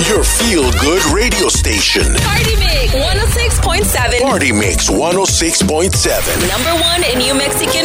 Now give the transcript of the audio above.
your feel-good radio station. Party Mix 106.7. Party Mix 106.7. Number one in New Mexico